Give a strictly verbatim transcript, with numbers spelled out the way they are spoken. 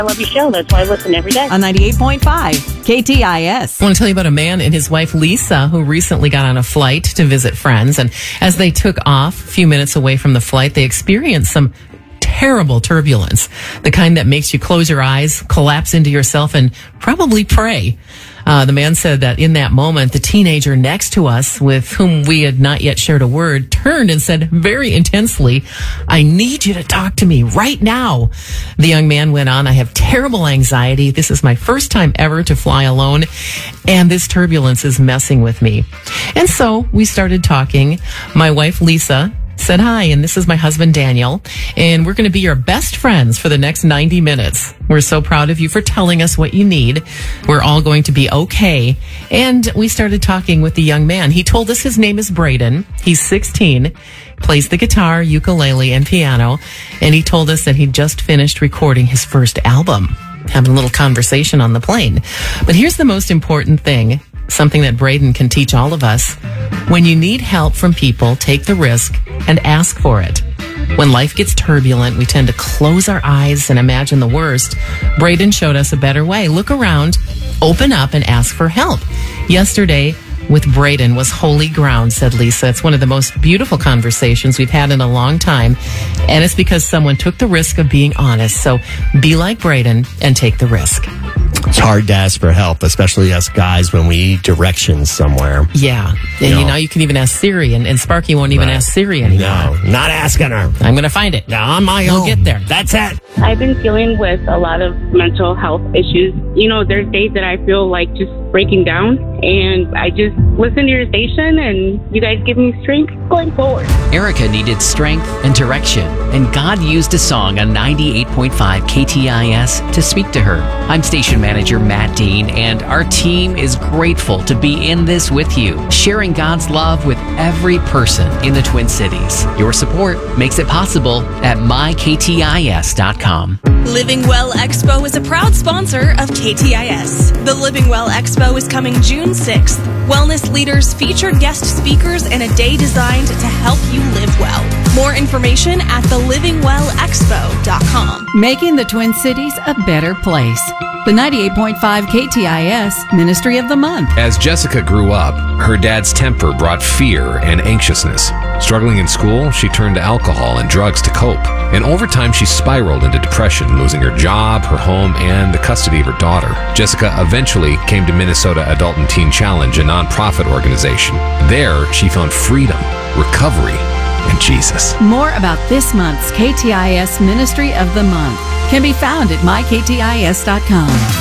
I love your show. That's why I listen every day. On ninety-eight point five K T I S. I want to tell you about a man and his wife, Lisa, who recently got on a flight to visit friends. And as they took off a few minutes away from the flight, they experienced some terrible turbulence, the kind that makes you close your eyes, collapse into yourself, and probably pray. Uh, the man said that in that moment, the teenager next to us, with whom we had not yet shared a word, turned and said very intensely, "I need you to talk to me right now." The young man went on, "I have terrible anxiety. This is my first time ever to fly alone, and this turbulence is messing with me." And so we started talking. My wife, Lisa, said, "Hi, and this is my husband, Daniel, and we're going to be your best friends for the next ninety minutes. We're so proud of you for telling us what you need. We're all going to be okay." And we started talking with the young man. He told us his name is Braden. He's sixteen, plays the guitar, ukulele, and piano, and he told us that he'd just finished recording his first album, having a little conversation on the plane. But here's the most important thing, something that Braden can teach all of us. When you need help from people, take the risk and ask for it. When life gets turbulent, we tend to close our eyes and imagine the worst. Braden showed us a better way. Look around, open up, and ask for help. Yesterday with Braden was holy ground, said Lisa. It's one of the most beautiful conversations we've had in a long time, and it's because someone took the risk of being honest. So be like Braden and take the risk. It's hard to ask for help, especially us guys when we need directions somewhere. Yeah. And You you know. know, you can even ask Siri, and, and Sparky won't even Right. ask Siri anymore. No, not asking her. I'm going to find it. Now on my We'll own. get there. That's it. I've been dealing with a lot of mental health issues. You know, there's days that I feel like just breaking down, and I just listen to your station, and you guys give me strength going forward. Erica needed strength and direction, and God used a song on ninety-eight point five K T I S to speak to her. I'm station manager Matt Dean, and our team is grateful to be in this with you, sharing God's love with every person in the Twin Cities. Your support makes it possible at my k t i s dot com. Living Well Expo is a proud sponsor of K T I S. The Living Well Expo is coming June sixth. Wellness leaders, featured guest speakers, and a day designed to help you live well. More information at the living well expo dot com. Making the Twin Cities a better place. The ninety-eight point five K T I S Ministry of the Month. As Jessica grew up, her dad's temper brought fear and anxiousness. Struggling in school, she turned to alcohol and drugs to cope. And over time, she spiraled into depression, losing her job, her home, and the custody of her daughter. Jessica eventually came to Minnesota Adult and Teen Challenge, a nonprofit organization. There, she found freedom, recovery, and Jesus. More about this month's K T I S Ministry of the Month can be found at my k t i s dot com.